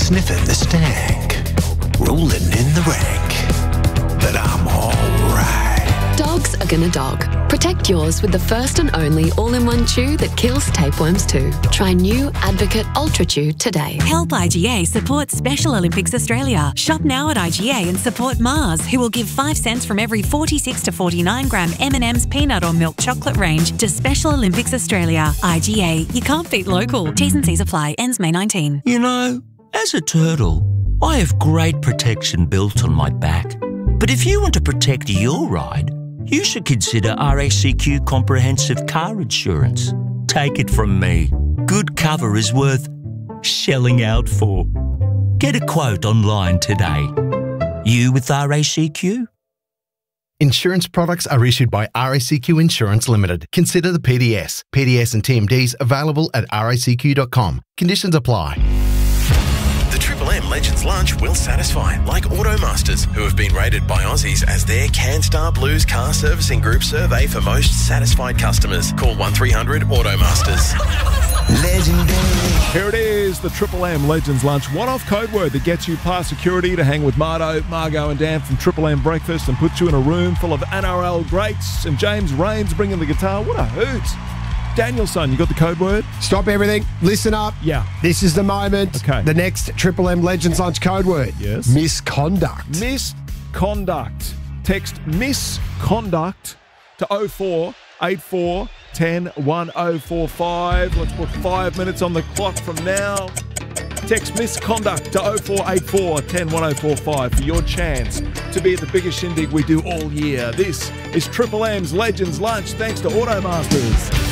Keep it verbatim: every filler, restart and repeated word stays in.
sniffing the stank, rolling in the rank, but I'm alright. Dogs are gonna dog. Protect yours with the first and only all-in-one chew that kills tapeworms too. Try new Advocate Ultra Chew today. Help I G A support Special Olympics Australia. Shop now at I G A and support Mars, who will give five cents from every forty-six to forty-nine gram M and M's peanut or milk chocolate range to Special Olympics Australia. I G A, you can't beat local. T's and C's apply. Ends May nineteenth. You know, as a turtle, I have great protection built on my back. But if you want to protect your ride, you should consider R A C Q Comprehensive Car Insurance. Take it from me. Good cover is worth shelling out for. Get a quote online today. You with R A C Q? Insurance products are issued by R A C Q Insurance Limited. Consider the P D S. P D S and T M Ds available at R A C Q dot com. Conditions apply. The Triple M Legends Lunch will satisfy, like Automasters, who have been rated by Aussies as their CanStar Blues car servicing group survey for most satisfied customers. Call one three hundred Automasters. Legendary. Here it is, the Triple M Legends Lunch one-off code word that gets you past security to hang with Marto, Margot and Dan from Triple M Breakfast and puts you in a room full of N R L greats and James Raines bringing the guitar. What a hoot. Danielson, you got the code word? Stop everything. Listen up. Yeah. This is the moment. Okay. The next Triple M Legends Lunch code word. Yes. Misconduct. Misconduct. Text misconduct to oh four eight four one oh one oh four five. Let's put five minutes on the clock from now. Text misconduct to oh four eight four one oh one oh four five for your chance to be at the biggest shindig we do all year. This is Triple M's Legends Lunch thanks to Automasters.